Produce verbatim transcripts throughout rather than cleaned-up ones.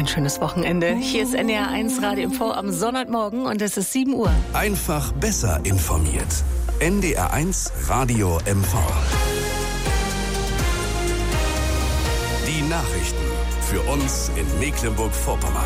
ein schönes Wochenende. Hier ist N D R eins Radio M V am Sonntagmorgen und es ist sieben Uhr. Einfach besser informiert. N D R eins Radio M V. Die Nachrichten für uns in Mecklenburg-Vorpommern.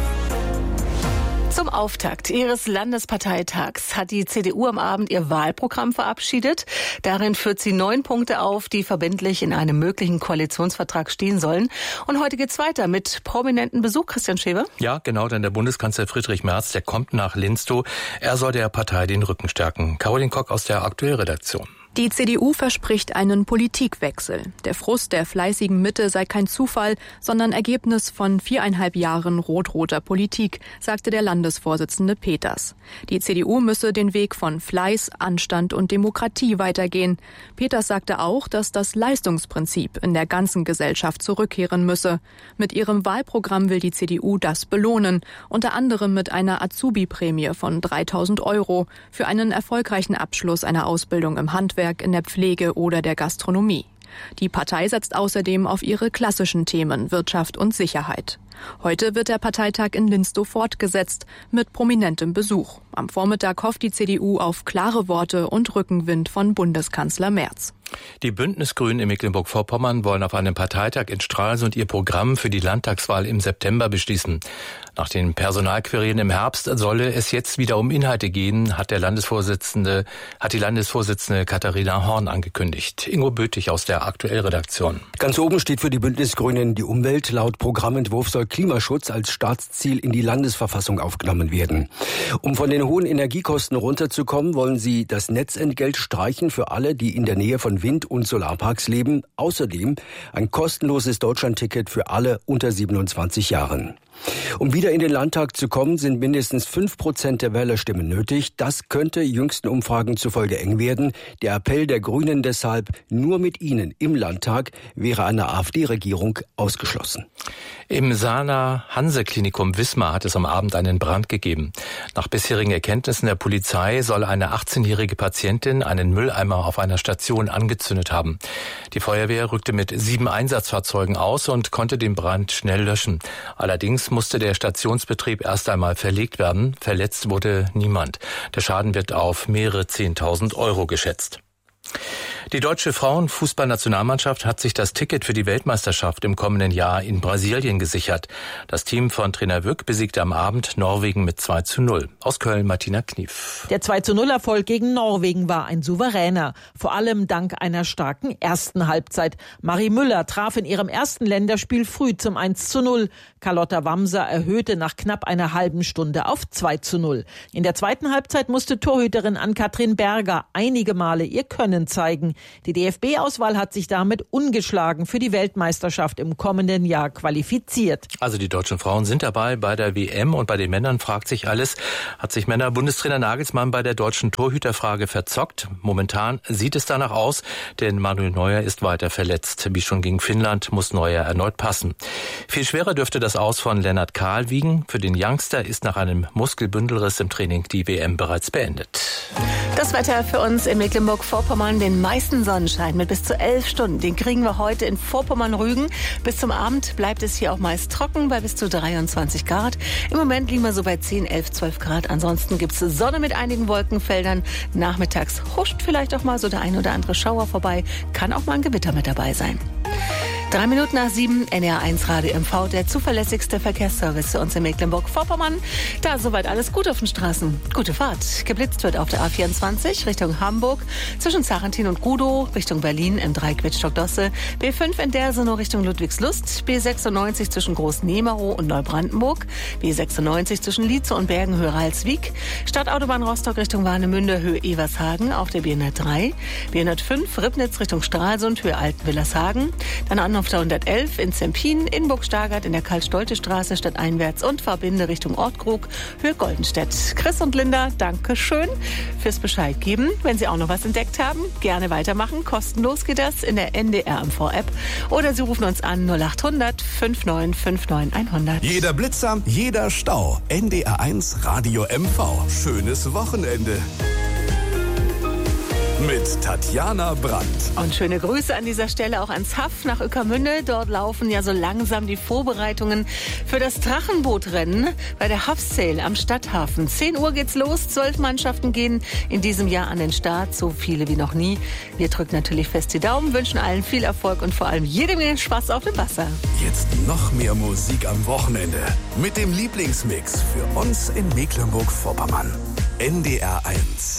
Zum Auftakt ihres Landesparteitags hat die C D U am Abend ihr Wahlprogramm verabschiedet. Darin führt sie neun Punkte auf, die verbindlich in einem möglichen Koalitionsvertrag stehen sollen. Und heute geht's weiter mit prominenten Besuch, Christian Schewe. Ja, genau, denn der Bundeskanzler Friedrich Merz, der kommt nach Linstow. Er soll der Partei den Rücken stärken. Caroline Kock aus der Aktuellredaktion. Die C D U verspricht einen Politikwechsel. Der Frust der fleißigen Mitte sei kein Zufall, sondern Ergebnis von viereinhalb Jahren rot-roter Politik, sagte der Landesvorsitzende Peters. Die C D U müsse den Weg von Fleiß, Anstand und Demokratie weitergehen. Peters sagte auch, dass das Leistungsprinzip in der ganzen Gesellschaft zurückkehren müsse. Mit ihrem Wahlprogramm will die C D U das belohnen, unter anderem mit einer Azubi-Prämie von dreitausend Euro für einen erfolgreichen Abschluss einer Ausbildung im Handwerk, in der Pflege oder der Gastronomie. Die Partei setzt außerdem auf ihre klassischen Themen Wirtschaft und Sicherheit. Heute wird der Parteitag in Linstow fortgesetzt mit prominentem Besuch. Am Vormittag hofft die C D U auf klare Worte und Rückenwind von Bundeskanzler Merz. Die Bündnisgrünen in Mecklenburg-Vorpommern wollen auf einem Parteitag in Stralsund ihr Programm für die Landtagswahl im September beschließen. Nach den Personalquerelen im Herbst solle es jetzt wieder um Inhalte gehen, hat der Landesvorsitzende, hat die Landesvorsitzende Katharina Horn angekündigt. Ingo Bötig aus der Aktuellredaktion. Ganz oben steht für die Bündnisgrünen die Umwelt. Laut Programmentwurf soll Klimaschutz als Staatsziel in die Landesverfassung aufgenommen werden. Um von den hohen Energiekosten runterzukommen, wollen sie das Netzentgelt streichen für alle, die in der Nähe von Wind- und Solarparks leben. Außerdem ein kostenloses Deutschlandticket für alle unter siebenundzwanzig Jahren. Um wieder in den Landtag zu kommen, sind mindestens fünf Prozent der Wählerstimmen nötig. Das könnte jüngsten Umfragen zufolge eng werden. Der Appell der Grünen deshalb, nur mit ihnen im Landtag wäre eine AfD-Regierung ausgeschlossen. Im Saaner Hanse-Klinikum Wismar hat es am Abend einen Brand gegeben. Nach bisherigen Erkenntnissen der Polizei soll eine achtzehnjährige Patientin einen Mülleimer auf einer Station angezündet haben. Die Feuerwehr rückte mit sieben Einsatzfahrzeugen aus und konnte den Brand schnell löschen. Allerdings musste der Stationsbetrieb erst einmal verlegt werden. Verletzt wurde niemand. Der Schaden wird auf mehrere Zehntausend Euro geschätzt. Die deutsche Frauenfußballnationalmannschaft hat sich das Ticket für die Weltmeisterschaft im kommenden Jahr in Brasilien gesichert. Das Team von Trainer Wück besiegte am Abend Norwegen mit zwei zu null. Aus Köln Martina Knief. Der zwei zu null Erfolg gegen Norwegen war ein souveräner. Vor allem dank einer starken ersten Halbzeit. Marie Müller traf in ihrem ersten Länderspiel früh zum eins zu null. Carlotta Wamser erhöhte nach knapp einer halben Stunde auf zwei zu null. In der zweiten Halbzeit musste Torhüterin Ann-Kathrin Berger einige Male ihr Können zeigen. Die D F B-Auswahl hat sich damit ungeschlagen für die Weltmeisterschaft im kommenden Jahr qualifiziert. Also die deutschen Frauen sind dabei bei der W M und bei den Männern fragt sich alles. Hat sich Männer-Bundestrainer Nagelsmann bei der deutschen Torhüterfrage verzockt? Momentan sieht es danach aus, denn Manuel Neuer ist weiter verletzt. Wie schon gegen Finnland muss Neuer erneut passen. Viel schwerer dürfte das Aus von Lennart Kahl wiegen. Für den Youngster ist nach einem Muskelbündelriss im Training die W M bereits beendet. Das Wetter für uns in Mecklenburg-Vorpommern, den meisten Sonnenschein mit bis zu elf Stunden. Den kriegen wir heute in Vorpommern-Rügen. Bis zum Abend bleibt es hier auch meist trocken bei bis zu dreiundzwanzig Grad. Im Moment liegen wir so bei zehn, elf, zwölf Grad. Ansonsten gibt es Sonne mit einigen Wolkenfeldern. Nachmittags huscht vielleicht auch mal so der ein oder andere Schauer vorbei. Kann auch mal ein Gewitter mit dabei sein. Drei Minuten nach sieben, N D R eins Radio M V, der zuverlässigste Verkehrsservice für uns in Mecklenburg-Vorpommern. Da soweit alles gut auf den Straßen. Gute Fahrt. Geblitzt wird auf der A vierundzwanzig Richtung Hamburg, zwischen Zarentin und Gudow, Richtung Berlin im Dreieck Wittstock-Dosse, B fünf in Dersenow Richtung Ludwigslust, B sechsundneunzig zwischen Groß-Nemerow und Neubrandenburg, B sechsundneunzig zwischen Lietze und Bergen Höhe Ralswiek, Stadtautobahn Rostock Richtung Warnemünde Höhe Evershagen auf der B hundertdrei, B hundertfünf Ribnitz Richtung Stralsund Höhe Altenwillershagen, dann an auf der hundertelf in Zempin, in Burg-Stargard in der Karl-Stolte-Straße stadteinwärts und Verbinde Richtung Ortkrug, Höhe Goldenstedt. Chris und Linda, danke schön fürs Bescheid geben. Wenn Sie auch noch was entdeckt haben, gerne weitermachen. Kostenlos geht das in der N D R M V-App. Oder Sie rufen uns an null acht hundert neunundfünfzig neunundfünfzig hundert. Jeder Blitzer, jeder Stau. N D R eins Radio M V. Schönes Wochenende. mit Tatjana Brandt. Und schöne Grüße an dieser Stelle auch ans Haff nach Ueckermünde. Dort laufen ja so langsam die Vorbereitungen für das Drachenbootrennen bei der Huff Sale am Stadthafen. zehn Uhr geht's los, zwölf Mannschaften gehen in diesem Jahr an den Start, so viele wie noch nie. Wir drücken natürlich fest die Daumen, wünschen allen viel Erfolg und vor allem jede Menge Spaß auf dem Wasser. Jetzt noch mehr Musik am Wochenende mit dem Lieblingsmix für uns in Mecklenburg-Vorpommern. N D R eins.